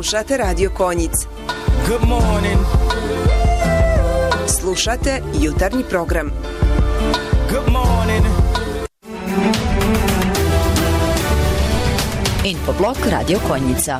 Slušate Radio Konjic. Good morning. Slušate jutarnji program. Good morning. Infoblok Radio Konjica.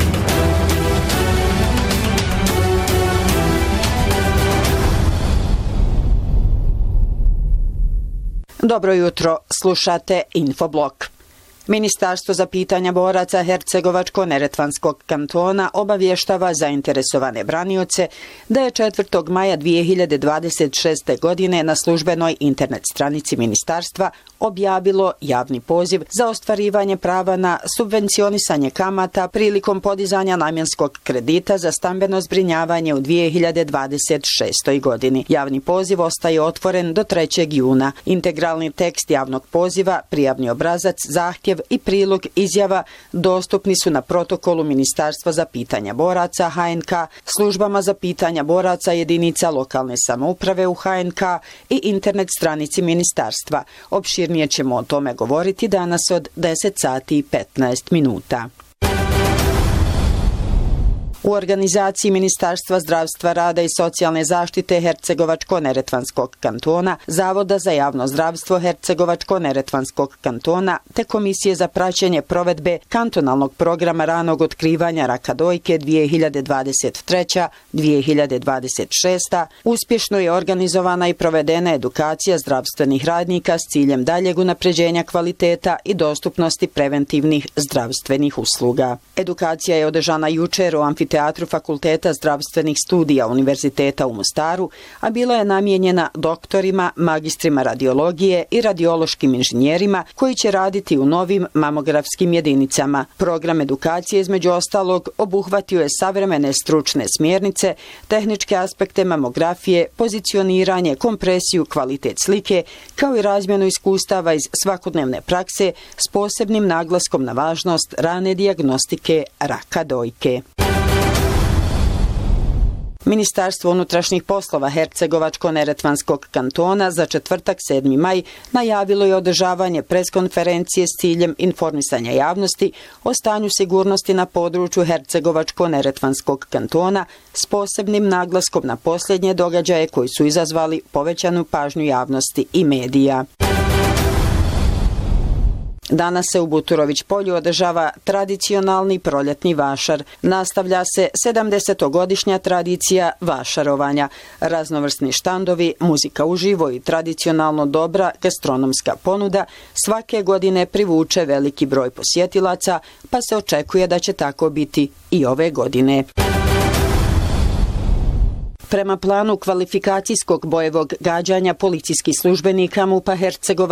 Dobro jutro, slušate Infoblok. Ministarstvo za pitanja boraca Hercegovačko-neretvanskog kantona obavještava zainteresovane branioce da je 4. maja 2026. godine na službenoj internet stranici ministarstva objavilo javni poziv za ostvarivanje prava na subvencionisanje kamata prilikom podizanja namjenskog kredita za stambeno zbrinjavanje u 2026. godini. Javni poziv ostaje otvoren do 3. juna. Integralni tekst javnog poziva, prijavni obrazac, zahtjev i prilog izjava dostupni su na protokolu Ministarstva za pitanja boraca HNK, službama za pitanja boraca jedinica lokalne samouprave u HNK i internet stranici ministarstva. Opširnije ćemo o tome govoriti danas od 10 sati i 15 minuta. U organizaciji Ministarstva zdravstva, rada i socijalne zaštite Hercegovačko-neretvanskog kantona, Zavoda za javno zdravstvo Hercegovačko-neretvanskog kantona te Komisije za praćenje provedbe kantonalnog programa ranog otkrivanja raka dojke 2023-2026 uspješno je organizovana i provedena edukacija zdravstvenih radnika s ciljem daljeg unapređenja kvaliteta i dostupnosti preventivnih zdravstvenih usluga. Edukacija je održana jučer u amfiteatru Fakulteta zdravstvenih studija Univerziteta u Mostaru, a bila je namijenjena doktorima, magistrima radiologije i radiološkim inženjerima koji će raditi u novim mamografskim jedinicama. Program edukacije između ostalog obuhvatio je savremene stručne smjernice, tehničke aspekte mamografije, pozicioniranje, kompresiju, kvalitet slike, kao i razmjenu iskustava iz svakodnevne prakse s posebnim naglaskom na važnost rane dijagnostike raka dojke. Ministarstvo unutrašnjih poslova Hercegovačko-neretvanskog kantona za četvrtak 7. maj najavilo je održavanje preskonferencije s ciljem informisanja javnosti o stanju sigurnosti na području Hercegovačko-neretvanskog kantona s posebnim naglaskom na posljednje događaje koji su izazvali povećanu pažnju javnosti i medija. Danas se u Buturović polju održava tradicionalni proljetni vašar. Nastavlja se 70-godišnja tradicija vašarovanja. Raznovrsni štandovi, muzika uživo i tradicionalno dobra gastronomska ponuda svake godine privuče veliki broj posjetilaca, pa se očekuje da će tako biti i ove godine. Prema planu kvalifikacijskog bojevog gađanja policijskih službenika MUP-a